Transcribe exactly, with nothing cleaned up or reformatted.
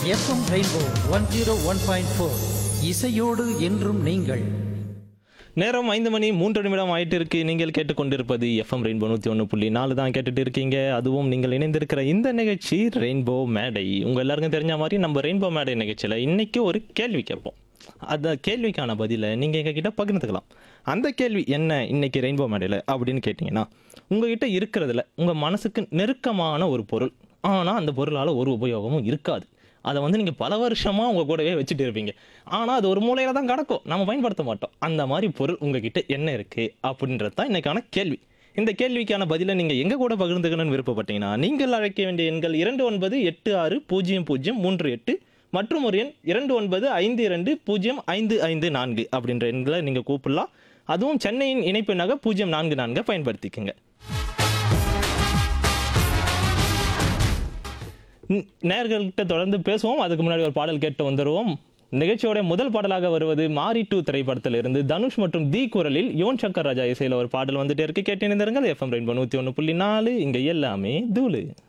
FM rainbow one zero one point four இசையோடு என்றும் நீங்கள். நேரம் ஐந்து மணி மூன்று நிமிடம் ஆயிட்டு இருக்கு. நீங்கள் கேட்டுக்கொண்டிருப்பது எஃப்எம் ரெயின்போ நூற்றி ஒன்று புள்ளி நாலு தான் கேட்டுட்டு இருக்கீங்க. அதுவும் நீங்கள் இணைந்திருக்கிற இந்த நிகழ்ச்சி ரெயின்போ மேடை. உங்கள் எல்லாருக்கும் தெரிஞ்ச மாதிரி நம்ம ரெயின்போ மேடை நிகழ்ச்சியில் இன்னைக்கு ஒரு கேள்வி கேட்போம். அந்த கேள்விக்கான பதிலை நீங்கள் எங்ககிட்ட பகிர்ந்துக்கலாம். அந்த கேள்வி என்ன இன்னைக்கு ரெயின்போ மேடையில் அப்படின்னு கேட்டிங்கன்னா, உங்ககிட்ட இருக்கிறதுல உங்கள் மனசுக்கு நெருக்கமான ஒரு பொருள், ஆனால் அந்த பொருளால் ஒரு உபயோகமும் இருக்காது. அதை வந்து நீங்கள் பல வருஷமாக உங்கள் கூடவே வச்சுட்டு இருப்பீங்க, ஆனால் அது ஒரு மூலையில் தான் கிடக்கும், நம்ம பயன்படுத்த மாட்டோம். அந்த மாதிரி பொருள் உங்ககிட்ட என்ன இருக்குது அப்படின்றது தான் இன்றைக்கான கேள்வி. இந்த கேள்விக்கான பதிலை நீங்கள் எங்கள் கூட பகிர்ந்துக்கணும்னு விருப்பப்பட்டீங்கன்னா, நீங்கள் அழைக்க வேண்டிய எண்கள் இரண்டு ஒன்பது எட்டு ஆறு பூஜ்ஜியம் பூஜ்ஜியம் மூன்று எட்டு மற்றும் ஒரு எண் இரண்டு ஒன்பது ஐந்து இரண்டு பூஜ்ஜியம் ஐந்து ஐந்து நான்கு அப்படின்ற எண்களை நீங்கள் கூப்பிடலாம். அதுவும் சென்னையின் இணைப்பு எண்ணாக பூஜ்ஜியம் நான்கு நான்கை பயன்படுத்திக்கோங்க. நேயர்கள்கிட்ட தொடர்ந்து பேசுவோம். அதுக்கு முன்னாடி ஒரு பாடல் கேட்டு வந்துடுவோம். நிகழ்ச்சியோட முதல் பாடலாக வருவது மாரி டூ திரைப்படத்தில் இருந்து தனுஷ் மற்றும் தி குரலில் யுவன் சங்கர் ராஜா இசையில் ஒரு பாடல் வந்துட்டே இருக்கு. கேட்டு இணைந்திருங்கள். எஃப்எம் ரெயின்போ நூற்றி ஒன்று புள்ளி நாலு, இங்கே எல்லாமே தூளு.